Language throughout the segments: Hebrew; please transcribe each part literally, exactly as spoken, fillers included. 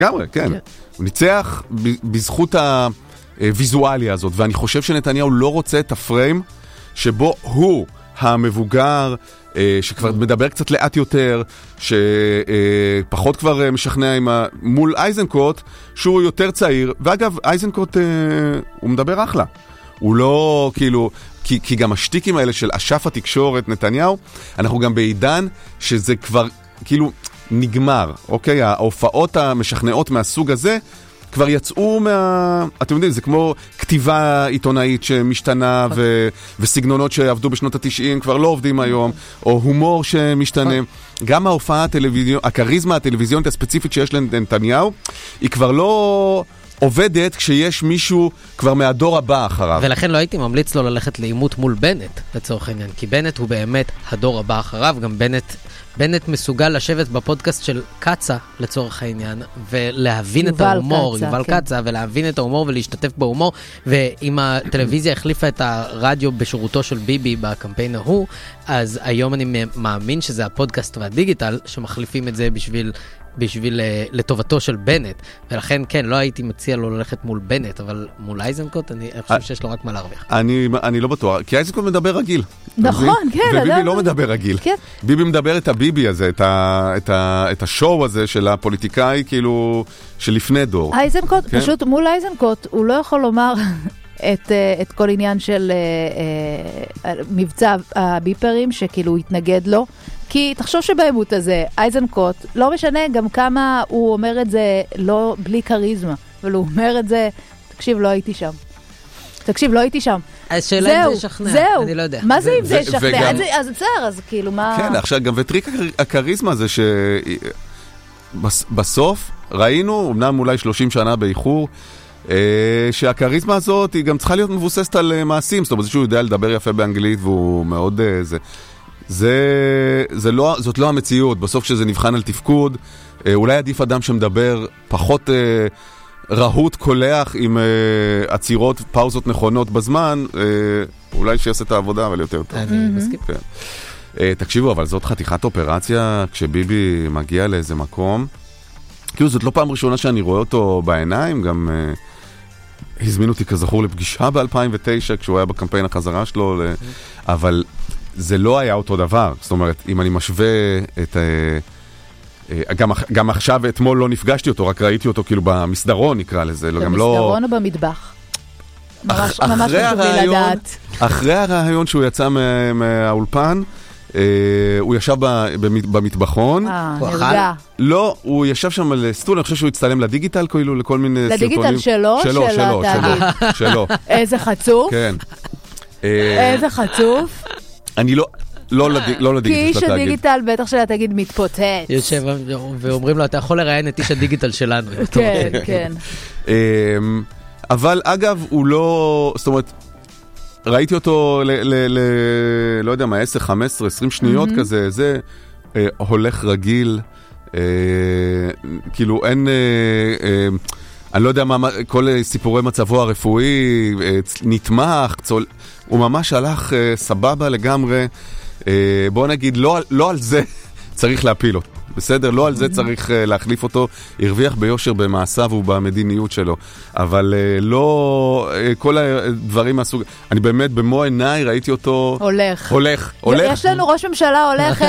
לגמרי, כן. הוא ניצח בזכות הוויזואליה הזאת, ואני חושב שנתניהו לא רוצה את הפריים שבו הוא המבוגר, שכבר מדבר קצת לאט יותר, שפחות כבר משכנע עם ה... מול אייזנקוט, שהוא יותר צעיר, ואגב, אייזנקוט הוא מדבר אחלה. הוא לא, כאילו, כי, כי גם השטיקים האלה של אשף התקשורת נתניהו, אנחנו גם בעידן שזה כבר, כאילו, נגמר, אוקיי? ההופעות המשכנעות מהסוג הזה, כבר יצאו מה... אתם יודעים, זה כמו כתיבה עיתונאית שמשתנה, ו... וסגנונות שעבדו בשנות ה-תשעים כבר לא עובדים היום, או הומור שמשתנה. גם ההופעה הטלוויזיונית, הכריזמה הטלוויזיונית הספציפית שיש לנתניהו, היא כבר לא עובדת כשיש מישהו כבר מהדור הבא אחריו. ולכן לא הייתי ממליץ לו ללכת לאימות מול בנט, לצורך העניין, כי בנט הוא באמת הדור הבא אחריו, גם בנט... בנט מסוגל לשבת בפודקאסט של קצה, לצורך העניין, ולהבין את ההומור, יובל קצה, ולהבין את ההומור ולהשתתף בהומור, ואם הטלוויזיה החליפה את הרדיו בשירותו של ביבי בקמפיין ההוא, אז היום אני מאמין שזה הפודקאסט והדיגיטל שמחליפים את זה בשביל... בשביל לטובתו של בנט, ולכן כן, לא הייתי מציע לו ללכת מול בנט, אבל מול אייזנקוט אני חושב שיש לו רק מה להרוויח. אני, אני לא בטוח, כי אייזנקוט מדבר רגיל. נכון, כן. וביבי לא מדבר רגיל. כן. ביבי מדבר את הביבי הזה, את, ה, את, ה, את השואו הזה של הפוליטיקאי, כאילו, שלפני דור. אייזנקוט, כן? פשוט מול אייזנקוט, הוא לא יכול לומר... את, את כל עניין של uh, uh, מבצע הביפרים שכאילו התנגד לו, כי תחשוב שבעימות הזה אייזנקוט לא משנה גם כמה הוא אומר את זה לא בלי קריזמה, אבל הוא אומר את זה, תקשיב, לא הייתי שם. תקשיב, לא הייתי שם. השאלה אם זה ישכנע, זהו. אני לא יודע. מה זה אם זה ישכנע? אז בסדר, אז כאילו מה... כן, עכשיו גם וטריק הקריזמה זה שבסוף ראינו, אמנם אולי שלושים שנה באיחור, שהקריזמה הזאת היא גם צריכה להיות מבוססת על מעשים, זאת אומרת שהוא יודע לדבר יפה באנגלית והוא מאוד זה זה זה לא זאת לא המציאות. בסוף שזה נבחן על תפקוד, אולי עדיף אדם שמדבר פחות רהוט קולח עם עצירות פאוזות נכונות בזמן, אולי שיעשה את העבודה אבל יותר טוב. אני מסכים. תקשיבו, אבל זאת חתיכת אופרציה כשביבי מגיע לאיזה מקום, כאילו זאת לא פעם ראשונה שאני רואה אותו בעיניים, גם uh, הזמין אותי כזכור לפגישה ב-אלפיים ותשע כשהוא היה בקמפיין החזרה שלו, ל... אבל זה לא היה אותו דבר. זאת אומרת, אם אני משווה את... Uh, uh, גם, גם עכשיו אתמול לא נפגשתי אותו, רק ראיתי אותו כאילו במסדרון נקרא לזה. במסדרון לא... או במטבח? ממש, אח, ממש חשוב לי לדעת. אחרי הרעיון שהוא יצא מה, מהאולפן, Uh, הוא ישב במטבחון. אה, נרגע. לא, הוא ישב שם על סטול, אני חושב שהוא הצטלם לדיגיטל, כאילו, לכל מיני סרטונים. לדיגיטל שלו? שלו, שלו, שלו, שלו. איזה חצוף. כן. איזה חצוף. אני לא, לא לדיגיטל של התאגיד. כי איש הדיגיטל בטח של התאגיד מתפוצץ. יושב ואומרים לו, אתה יכול לראיין את איש הדיגיטל שלנו. כן, כן. אבל אגב, הוא לא, זאת אומרת, ראיתי אותו, ל, ל, ל, לא יודע מה, עשר, חמש עשרה, עשרים שניות mm-hmm. כזה, זה אה, הולך רגיל, אה, כאילו אין, אה, אה, אני לא יודע מה, כל סיפורי מצבו הרפואי, אה, נתמך, צול, הוא ממש הלך אה, סבבה לגמרי, אה, בוא נגיד, לא, לא על זה צריך להפיל אותו. בסדר, לא על זה צריך uh, להחליף אותו, הרוויח ביושר במעשיו ובמדיניות שלו, אבל uh, לא uh, כל הדברים מהסוג, אני באמת במו עיניי ראיתי אותו הולך, הולך, הולך. יש לנו ראש ממשלה הולך,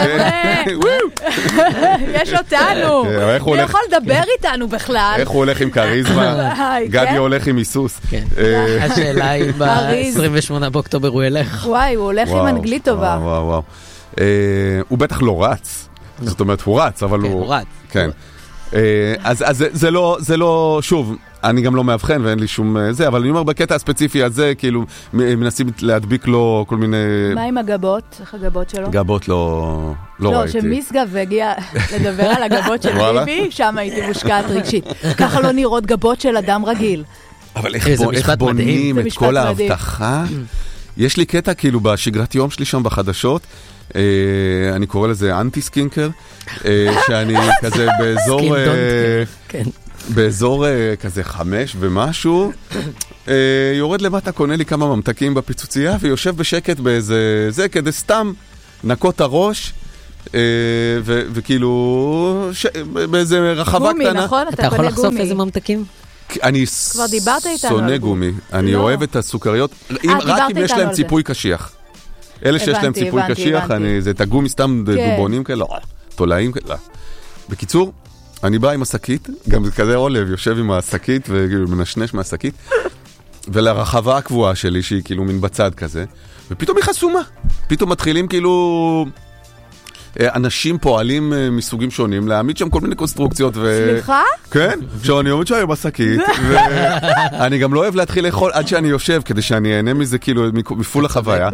יש אותנו, הוא יכול לדבר איתנו בכלל. איך הוא הולך עם קריזמה, גדי הולך עם היסוס. השאלה היא ב-עשרים ושמונה באוקטובר הוא ילך. וואי, הוא הולך עם אנגלית טובה. וואו, וואו. הוא בטח לא רץ. זאת אומרת, הוא רץ, אבל הוא... כן, הוא רץ. כן. אז זה לא, זה לא, שוב, אני גם לא מאבחן ואין לי שום זה, אבל אני אומר, בקטע הספציפי הזה, כאילו, מנסים להדביק לו כל מיני... מה עם הגבות? איך הגבות שלו? גבות לא, לא ראיתי. לא, שמיסגב הגיע לדבר על הגבות של ביבי, שם הייתי מושקעת רגשית. ככה לא נראות גבות של אדם רגיל. אבל איך בונים את כל ההבטחה? יש לי קטע, כאילו, בשגרת יום שלי שם בחדשות, Uh, אני קורא לזה אנטי סקינקר, uh, שאני כזה באזור, uh, באזור uh, כזה חמש ומשהו, uh, יורד למטה, קונה לי כמה ממתקים בפיצוצייה, ויושב בשקט באיזה זה, כדי סתם נקות הראש, וכאילו, באיזה רחבה קטנה. גומי, נכון? אתה יכול לחשוף איזה ממתקים? אני שונא גומי, אני אוהב את הסוכריות, רק אם יש להם ציפוי קשיח. אלה שיש להם ציפוי קשיח, זה את הגומי סתם דובונים כאלה, תולעים כאלה. בקיצור, אני בא עם השקית, גם כזה עולב, יושב עם השקית ומנשנש מהשקית, ולרחבה הקבועה שלי, שהיא כאילו מין בצד כזה, ופתאום היא חסומה. פתאום מתחילים כאילו אנשים פועלים מסוגים שונים, להעמיד שם כל מיני קונסטרוקציות. סליחה? כן, עכשיו אני עומד שם בשקית, ואני גם לא אוהב להתחיל לאכול עד שאני יושב, כדי שאני אהנה מזה כאילו מפול החוויה.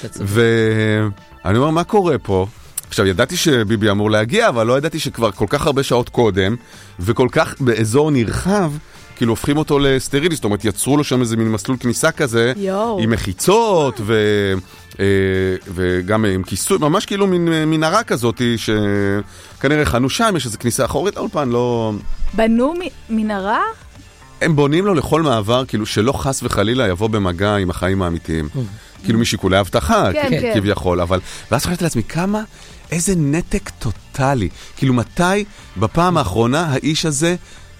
ואני אומר, מה קורה פה? עכשיו, ידעתי שביבי אמור להגיע, אבל לא ידעתי שכבר כל כך הרבה שעות קודם, וכל כך באזור נרחב, כאילו הופכים אותו לסטרילי, זאת אומרת, יצרו לו שם איזה מין מסלול כניסה כזה, עם מחיצות, ו... וגם עם כיסוי, ממש כאילו מין מנהרה כזאת, שכנראה חנו שם, יש איזו כניסה אחורית, האולפן לא... בנו מנהרה? הם בונים לו לכל מעבר, כאילו שלא חס וחלילה יבוא במגע עם החיים האמיתיים. כאילו משיקולי הבטחה, כביכול, אבל... ואז חושבת לעצמי, כמה, איזה נתק טוטלי. כאילו מתי בפעם האחרונה האיש הזה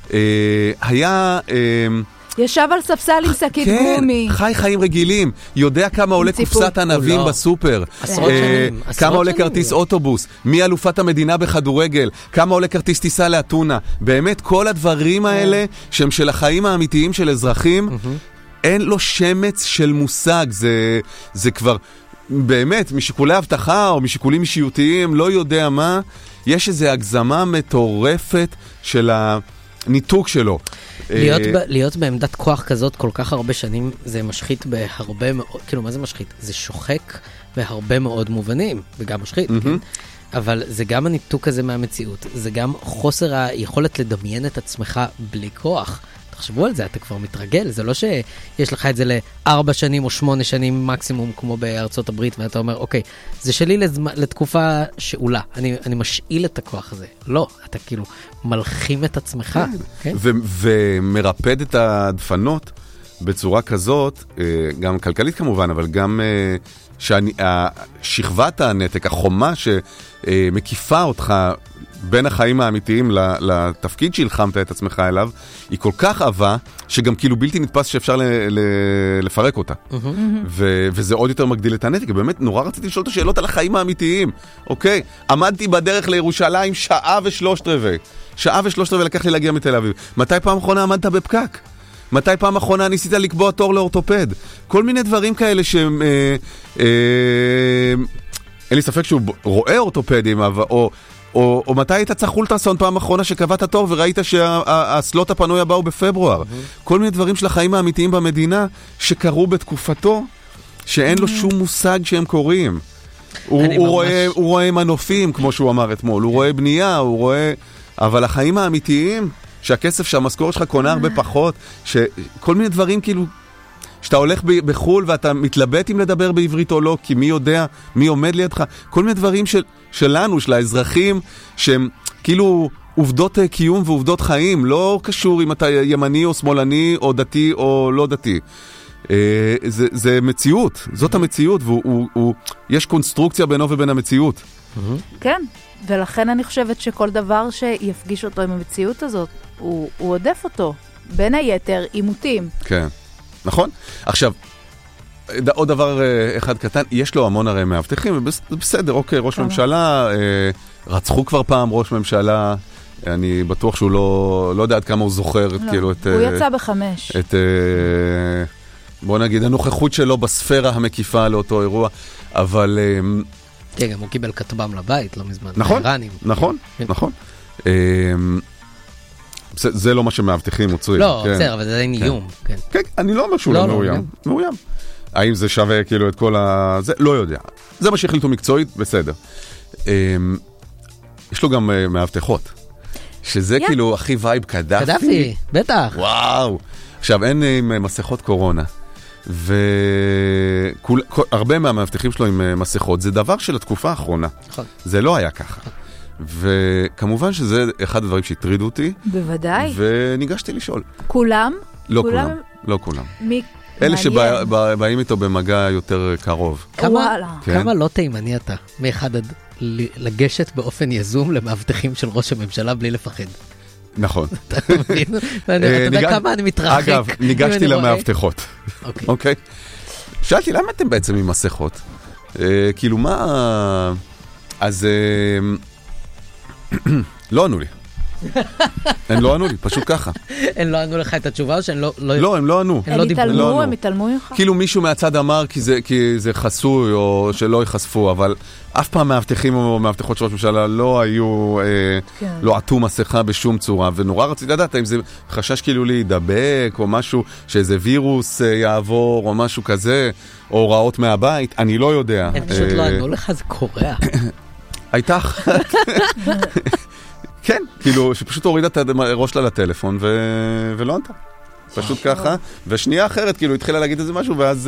היה... ישב על ספסל עם שקית גומי. כן, חי חיים רגילים. יודע כמה עולה קופסת ענבים בסופר. עשרות שנים. כמה עולה כרטיס אוטובוס. מי אלופת המדינה בכדורגל. כמה עולה כרטיס טיסה לאתונה. באמת, כל הדברים האלה, שהם של החיים האמיתיים של אזרחים, אין לו שמץ של מושג. זה כבר, באמת, משיקולי הבטחה או משיקולים אישיותיים, לא יודע מה, יש איזו הגזמה מטורפת של הניתוק שלו. להיות, ב, להיות בעמדת כוח כזאת כל כך הרבה שנים, זה משחית בהרבה מאוד, כאילו מה זה משחית? זה שוחק בהרבה מאוד מובנים, וגם משחית, mm-hmm. כן? אבל זה גם הניתוק הזה מהמציאות, זה גם חוסר היכולת לדמיין את עצמך בלי כוח. תחשבו על זה, אתה כבר מתרגל, זה לא שיש לך את זה לארבע שנים או שמונה שנים מקסימום, כמו בארצות הברית, ואתה אומר, אוקיי, זה שלי לזמ... לתקופה שאולה, אני, אני משאיל את הכוח הזה. לא, אתה כאילו מלחים את עצמך. כן? ו- ומרפד את הדפנות בצורה כזאת, גם כלכלית כמובן, אבל גם שאני, שכבת הנתק, החומה שמקיפה אותך, בין החיים האמיתיים לתפקיד שהלחמת את עצמך אליו, היא כל כך עבה, שגם כאילו בלתי נתפס שאפשר לפרק אותה. וזה עוד יותר מגדיל את הנתק. באמת נורא רציתי לשאול את השאלות על החיים האמיתיים. אוקיי, עמדתי בדרך לירושלים שעה ושלושת רבעי. שעה ושלושת רבעי לקח לי להגיע מתל אביב. מתי פעם אחרונה עמדת בפקק? מתי פעם אחרונה ניסית לקבוע תור לאורתופד? כל מיני דברים כאלה שהם... אין לי ספק שהוא רואה אורתופדים, או... או, או מתי היית צריך אולטרסאונד פעם אחרונה שקבעת תור וראית שהסלוט הפנוי הבא הוא בפברואר. Mm-hmm. כל מיני דברים של החיים האמיתיים במדינה שקרו בתקופתו, שאין לו שום מושג שהם קורים. הוא, הוא, ממש... רואה, הוא רואה מנופים, כמו שהוא אמר אתמול, הוא רואה בנייה, הוא רואה... אבל החיים האמיתיים, שהכסף שהמשכורת שלך קונה הרבה פחות, שכל מיני דברים כאילו... שאתה הולך בחול ואתה מתלבט אם לדבר בעברית או לא, כי מי יודע, מי עומד לידך, כל מיני דברים של, שלנו, של האזרחים, שהם כאילו עובדות קיום ועובדות חיים, לא קשור אם אתה ימני או שמאלני או דתי או לא דתי. זה, זה מציאות, זאת המציאות, ויש קונסטרוקציה בינו ובין המציאות. כן, ולכן אני חושבת שכל דבר שיפגיש אותו עם המציאות הזאת, הוא, הוא עודף אותו, בין היתר עימותים. כן. נכון? עכשיו, עוד דבר אחד קטן, יש לו המון הרי מאבטחים, בסדר, אוקיי, ראש ממשלה, רצחו כבר פעם ראש ממשלה, אני בטוח שהוא לא, לא יודע עד כמה הוא זוכר, לא, כאילו את... הוא יצא בחמש. את, בוא נגיד, הנוכחות שלו בספירה המקיפה לאותו אירוע, אבל... כן, גם הוא קיבל כתבם לבית, לא מזמן. נכון, נכון, נכון. זה לא מה שמאבטחים מוצרים. לא, בסדר, אבל זה עדיין איום. כן, אני לא אומר שהוא לא מאוים. מאוים. האם זה שווה כאילו את כל ה... זה לא יודע. זה מה שהחליטו מקצועית, בסדר. יש לו גם מאבטחות. שזה כאילו הכי וייב קדאפי. קדאפי, בטח. וואו. עכשיו, אין עם מסכות קורונה. והרבה מהמאבטחים שלו עם מסכות. זה דבר של התקופה האחרונה. זה לא היה ככה. וכמובן שזה אחד הדברים שהטרידו אותי. בוודאי. וניגשתי לשאול. כולם? לא כולם. לא כולם. מי? אלה שבאים איתו במגע יותר קרוב. כמה לא תימני אתה? מאחד עד לגשת באופן יזום למאבטחים של ראש הממשלה בלי לפחד. נכון. אתה מבין? אתה יודע כמה אני מתרחק. אגב, ניגשתי למאבטחות. אוקיי. אוקיי? שאלתי, למה אתם בעצם עם מסכות? כאילו, מה... אז... לא ענו לי. הם לא ענו לי, פשוט ככה. הם לא ענו לך את התשובה או שהם לא... לא, הם לא ענו. הם התעלמו, הם התעלמו ממך? כאילו מישהו מהצד אמר כי זה חסוי או שלא יחשפו, אבל אף פעם מאבטחים או מאבטחות של ראש ממשלה לא היו, לא עטו מסכה בשום צורה, ונורא רציתי לדעת אם זה חשש כאילו להידבק או משהו, שאיזה וירוס יעבור או משהו כזה, או הוראות מהבית, אני לא יודע. הם פשוט לא ענו לך, זה קורע. הייתה אחת. כן, כאילו, שפשוט הורידה את הראש שלה לטלפון ולא ענתה. פשוט ככה. ושנייה אחרת, כאילו, התחילה להגיד איזה משהו, ואז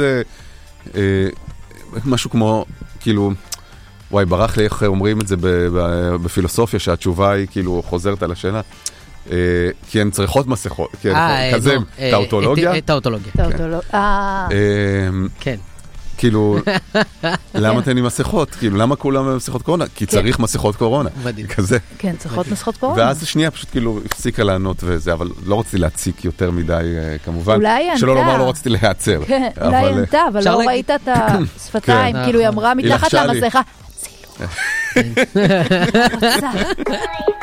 משהו כמו, כאילו, וואי, ברח לי איך אומרים את זה בפילוסופיה, שהתשובה היא כאילו חוזרת על השאלה. כי הן צריכות מסכות, כזה, טאוטולוגיה. טאוטולוגיה. כן. כאילו, למה אתן עם מסכות? כאילו, למה כולם עם מסכות קורונה? כי צריך מסכות קורונה. מדהים. כזה. כן, צריכות מסכות קורונה. ואז השנייה פשוט כאילו הפסיקה לענות וזה, אבל לא רציתי להציק יותר מדי, כמובן. אולי ענתה. שלא לומר, לא רציתי להיעצר. כן, אולי ענתה, אבל לא ראית את השפתיים. כאילו, היא אמרה מתחת למסכה, צילו. רוצה.